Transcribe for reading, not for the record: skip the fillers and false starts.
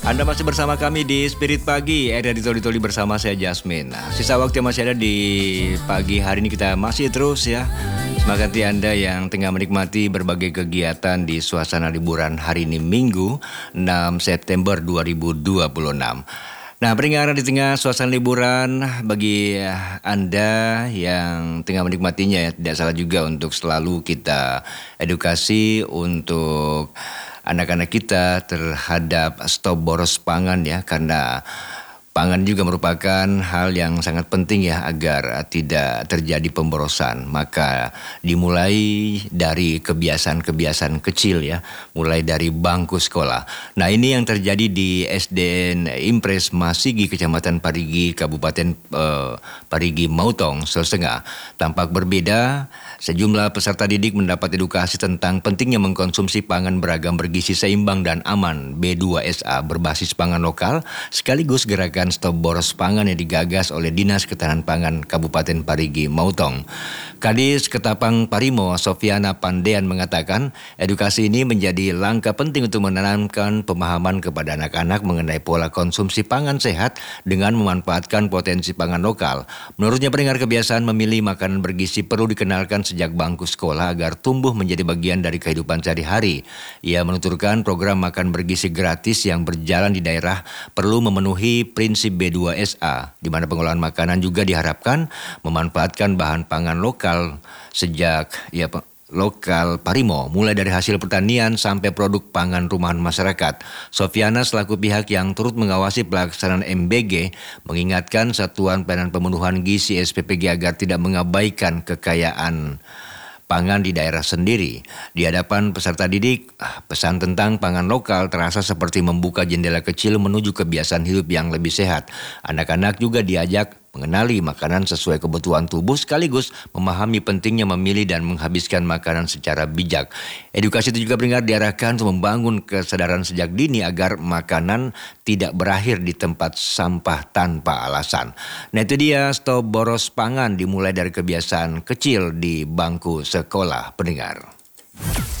Anda masih bersama kami di Spirit Pagi, ada di Toli-Toli bersama saya Jasmine. Nah, sisa waktu yang masih ada di pagi hari ini kita masih terus ya. Semangat Anda yang tengah menikmati berbagai kegiatan di suasana liburan hari ini Minggu 6 September 2026. Nah, peringatan di tengah suasana liburan bagi Anda yang tengah menikmatinya ya, tidak salah juga untuk selalu kita edukasi untuk anak-anak kita terhadap stop boros pangan ya, karena pangan juga merupakan hal yang sangat penting ya agar tidak terjadi pemborosan. Maka dimulai dari kebiasaan-kebiasaan kecil ya, mulai dari bangku sekolah. Nah, ini yang terjadi di SDN Impres Masigi, Kecamatan Parigi, Kabupaten Parigi Mautong, Sulawesi Tengah. Tampak berbeda, sejumlah peserta didik mendapat edukasi tentang pentingnya mengkonsumsi pangan beragam bergizi seimbang dan aman B2SA berbasis pangan lokal, sekaligus gerakan stop boros pangan yang digagas oleh Dinas Ketahanan Pangan Kabupaten Parigi Mautong. Kadis Ketapang Parimo Sofiana Pandean mengatakan edukasi ini menjadi langkah penting untuk menanamkan pemahaman kepada anak-anak mengenai pola konsumsi pangan sehat dengan memanfaatkan potensi pangan lokal. Menurutnya pendengar, kebiasaan memilih makanan bergizi perlu dikenalkan sejak bangku sekolah agar tumbuh menjadi bagian dari kehidupan sehari-hari. Ia menuturkan program makan bergizi gratis yang berjalan di daerah perlu memenuhi prinsip B2SA, di mana pengolahan makanan juga diharapkan memanfaatkan bahan pangan lokal sejak lokal Parimo, mulai dari hasil pertanian sampai produk pangan rumahan masyarakat. Sofiana selaku pihak yang turut mengawasi pelaksanaan MBG mengingatkan Satuan Pelayanan Pemenuhan Gizi SPPG agar tidak mengabaikan kekayaan pangan di daerah sendiri. Di hadapan peserta didik, pesan tentang pangan lokal terasa seperti membuka jendela kecil menuju kebiasaan hidup yang lebih sehat. Anak-anak juga diajak mengenali makanan sesuai kebutuhan tubuh sekaligus memahami pentingnya memilih dan menghabiskan makanan secara bijak. Edukasi itu juga diarahkan untuk membangun kesadaran sejak dini agar makanan tidak berakhir di tempat sampah tanpa alasan. Nah, itu dia stop boros pangan dimulai dari kebiasaan kecil di bangku sekolah, pendengar.